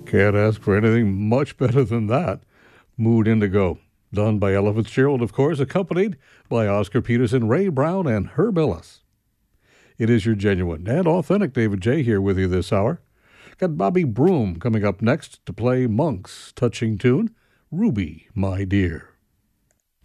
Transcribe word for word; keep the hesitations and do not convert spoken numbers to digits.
Can't ask for anything much better than that. Mood Indigo, done by Ella Fitzgerald, of course, accompanied by Oscar Peterson, Ray Brown, and Herb Ellis. It is your genuine and authentic David J. here with you this hour. Got Bobby Broom coming up next to play Monk's touching tune, Ruby, My Dear.